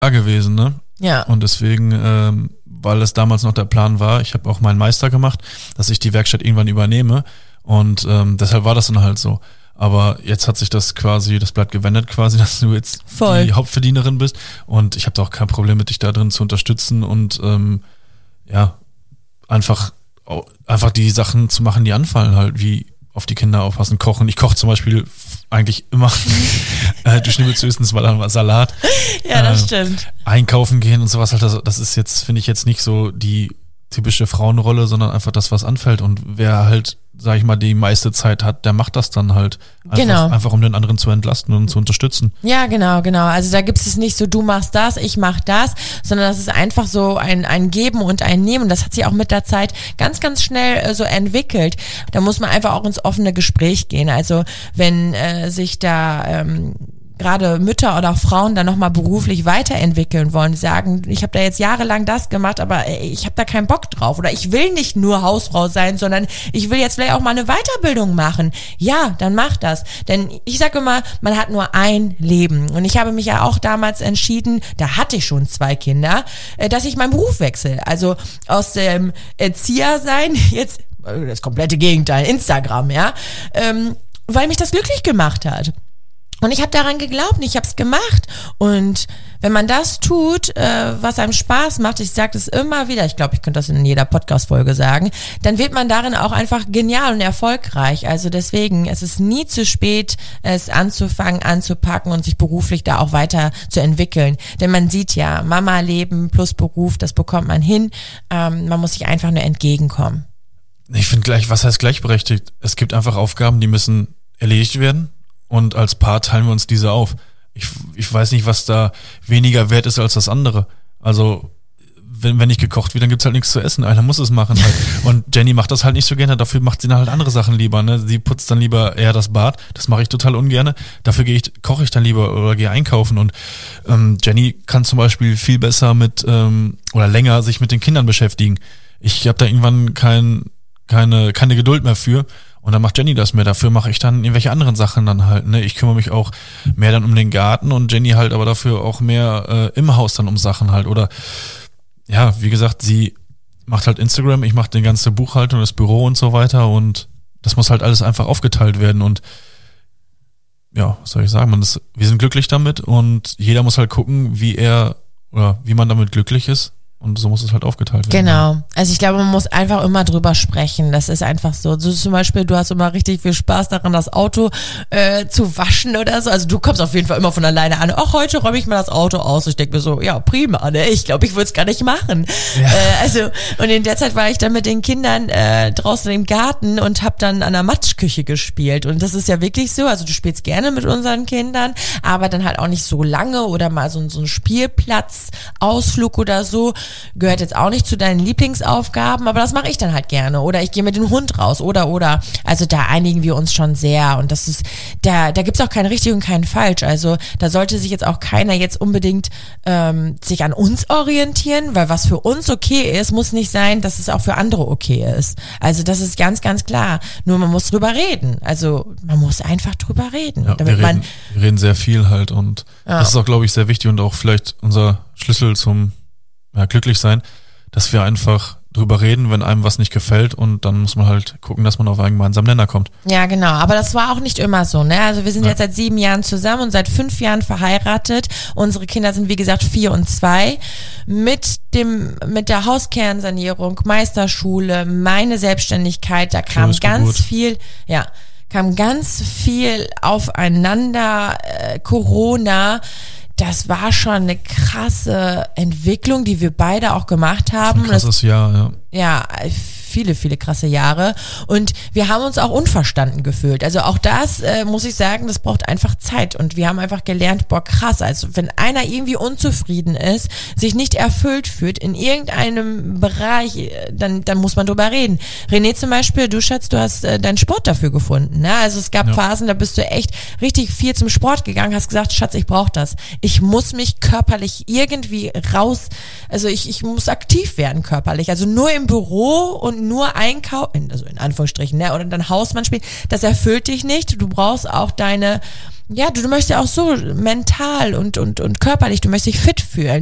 da gewesen, ne? Ja. Und deswegen, weil es damals noch der Plan war, ich habe auch meinen Meister gemacht, dass ich die Werkstatt irgendwann übernehme und deshalb war das dann halt so. Aber jetzt hat sich das Blatt gewendet quasi, dass du jetzt die Hauptverdienerin bist und ich habe da auch kein Problem mit, dich da drin zu unterstützen und einfach die Sachen zu machen, die anfallen halt, wie auf die Kinder aufpassen, kochen. Ich koche zum Beispiel eigentlich immer. Du schnibbelst höchstens mal an Salat. Ja, das stimmt. Einkaufen gehen und sowas halt, das ist jetzt, finde ich jetzt nicht so die typische Frauenrolle, sondern einfach das, was anfällt. Und wer halt, sag ich mal, die meiste Zeit hat, der macht das dann halt. Einfach um den anderen zu entlasten und zu unterstützen. Ja, genau. Also da gibt es nicht so, du machst das, ich mach das, sondern das ist einfach so ein Geben und ein Nehmen. Und das hat sich auch mit der Zeit ganz, ganz schnell so entwickelt. Da muss man einfach auch ins offene Gespräch gehen. Also wenn sich da gerade Mütter oder auch Frauen dann nochmal beruflich weiterentwickeln wollen, die sagen, ich habe da jetzt jahrelang das gemacht, aber ich habe da keinen Bock drauf oder ich will nicht nur Hausfrau sein, sondern ich will jetzt vielleicht auch mal eine Weiterbildung machen. Ja, dann mach das. Denn ich sage immer, man hat nur ein Leben und ich habe mich ja auch damals entschieden, da hatte ich schon 2 Kinder, dass ich meinen Beruf wechsle. Also aus dem Erzieher sein, jetzt das komplette Gegenteil, Instagram, ja, weil mich das glücklich gemacht hat. Und ich habe daran geglaubt, ich habe es gemacht. Und wenn man das tut, was einem Spaß macht, ich sage das immer wieder, ich glaube, ich könnte das in jeder Podcast-Folge sagen, dann wird man darin auch einfach genial und erfolgreich. Also deswegen, es ist nie zu spät, es anzufangen, anzupacken und sich beruflich da auch weiter zu entwickeln. Denn man sieht ja, Mama-Leben plus Beruf, das bekommt man hin. Man muss sich einfach nur entgegenkommen. Ich finde was heißt gleichberechtigt? Es gibt einfach Aufgaben, die müssen erledigt werden. Und als Paar teilen wir uns diese auf. Ich weiß nicht, was da weniger wert ist als das andere. Also, wenn nicht gekocht wird, dann gibt's halt nichts zu essen. Einer muss es machen halt. Und Jenny macht das halt nicht so gerne, dafür macht sie dann halt andere Sachen lieber. Ne? Sie putzt dann lieber eher das Bad. Das mache ich total ungerne. Dafür koche ich dann lieber oder gehe einkaufen. Und Jenny kann zum Beispiel viel besser oder länger sich mit den Kindern beschäftigen. Ich habe da irgendwann keine Geduld mehr für. Und dann macht Jenny das mehr. Dafür mache ich dann irgendwelche anderen Sachen dann halt. Ne? Ich kümmere mich auch mehr dann um den Garten und Jenny halt aber dafür auch mehr im Haus dann um Sachen halt. Oder ja, wie gesagt, sie macht halt Instagram, ich mache die ganze Buchhaltung, das Büro und so weiter. Und das muss halt alles einfach aufgeteilt werden. Und ja, was soll ich sagen? Wir sind glücklich damit und jeder muss halt gucken, wie man damit glücklich ist. Und so muss es halt aufgeteilt werden. Genau. Also ich glaube, man muss einfach immer drüber sprechen. Das ist einfach so. So zum Beispiel, du hast immer richtig viel Spaß daran, das Auto zu waschen oder so. Also du kommst auf jeden Fall immer von alleine an. Ach, heute räume ich mal das Auto aus. Ich denke mir so, ja, prima, ne? Ich glaube, ich würde es gar nicht machen. Ja. Und in der Zeit war ich dann mit den Kindern draußen im Garten und habe dann an der Matschküche gespielt. Und das ist ja wirklich so. Also du spielst gerne mit unseren Kindern, aber dann halt auch nicht so lange oder mal so ein Spielplatz-Ausflug oder so. Gehört jetzt auch nicht zu deinen Lieblingsaufgaben, aber das mache ich dann halt gerne. Oder ich gehe mit dem Hund raus oder. Also da einigen wir uns schon sehr und das ist, da gibt's auch kein richtig und kein falsch. Also da sollte sich jetzt auch keiner jetzt unbedingt sich an uns orientieren, weil was für uns okay ist, muss nicht sein, dass es auch für andere okay ist. Also das ist ganz, ganz klar. Nur man muss drüber reden. Also man muss einfach drüber reden. Ja, wir reden sehr viel halt und das ist auch, glaube ich, sehr wichtig und auch vielleicht unser Schlüssel zum glücklich sein, dass wir einfach drüber reden, wenn einem was nicht gefällt und dann muss man halt gucken, dass man auf einen gemeinsamen Nenner kommt. Ja, genau, aber das war auch nicht immer so, ne? Also wir sind jetzt seit 7 Jahren zusammen und seit 5 Jahren verheiratet. Unsere Kinder sind, wie gesagt, 4 und 2. Mit der Hauskernsanierung, Meisterschule, meine Selbstständigkeit, da kam ganz viel aufeinander, Corona. Das war schon eine krasse Entwicklung, die wir beide auch gemacht haben. Ein krasses Jahr, ja. Ja, viele, viele krasse Jahre und wir haben uns auch unverstanden gefühlt. Also auch das, muss ich sagen, das braucht einfach Zeit und wir haben einfach gelernt, krass, also wenn einer irgendwie unzufrieden ist, sich nicht erfüllt fühlt in irgendeinem Bereich, dann muss man drüber reden. René zum Beispiel, du Schatz, du hast deinen Sport dafür gefunden, ne? Also es gab Phasen, da bist du echt richtig viel zum Sport gegangen, hast gesagt, Schatz, ich brauche das. Ich muss mich körperlich irgendwie raus, also ich muss aktiv werden körperlich, also nur im Büro und nur einkaufen, also in Anführungsstrichen, ne, oder dann Hausmann spielen, das erfüllt dich nicht. Du brauchst auch deine Ja, du möchtest ja auch so mental und körperlich, du möchtest dich fit fühlen.